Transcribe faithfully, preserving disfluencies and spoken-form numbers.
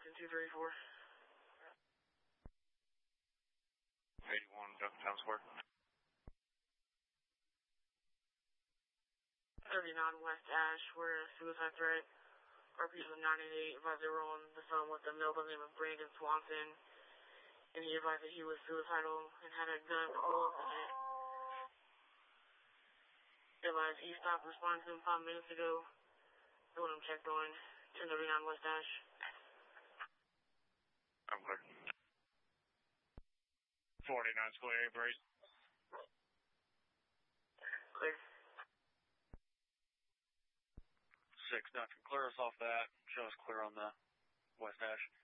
Arlington two three four. eighty-one, Ducktown Square. thirty-nine West Ash, we're a suicide threat. R P was nine eight eight, advised they were on the phone with a male by the name of Brandon Swanson, and he advised that he was suicidal and had a gun pulled on it. Advised he stopped responding to him five minutes ago. I want him checked on ten thirty-nine West Ash. I'm clear. forty-nine Square, Avery. Clear. Six, Doctor, clear us off that. Show us clear on the West Ash.